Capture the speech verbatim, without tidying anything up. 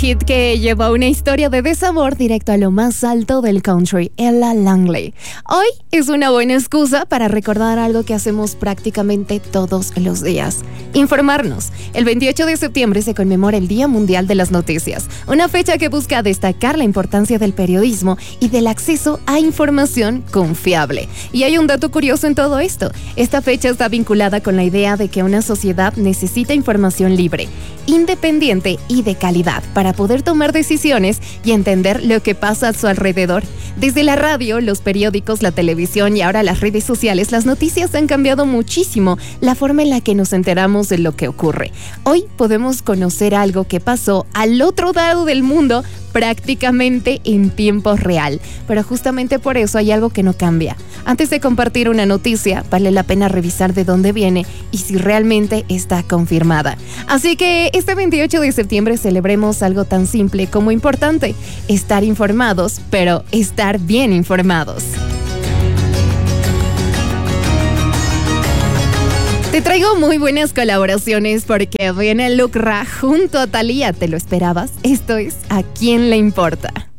hit que lleva una historia de desamor directo a lo más alto del country, Ella Langley. Hoy es una buena excusa para recordar algo que hacemos prácticamente todos los días: informarnos. El veintiocho de septiembre se conmemora el Día Mundial de las Noticias, una fecha que busca destacar la importancia del periodismo y del acceso a información confiable. Y hay un dato curioso en todo esto: esta fecha está vinculada con la idea de que una sociedad necesita información libre, independiente y de calidad para poder tomar decisiones y entender lo que pasa a su alrededor. Desde la radio, los periódicos, la televisión y ahora las redes sociales, las noticias han cambiado muchísimo la forma en la que nos enteramos de lo que ocurre. Hoy podemos conocer algo que pasó al otro lado del mundo prácticamente en tiempo real, pero justamente por eso hay algo que no cambia. Antes de compartir una noticia, vale la pena revisar de dónde viene y si realmente está confirmada. Así que este veintiocho de septiembre celebremos algo tan simple como importante: estar informados, pero estar bien informados. Te traigo muy buenas colaboraciones porque viene Lucra junto a Thalía. ¿Te lo esperabas? Esto es ¿A quién le importa?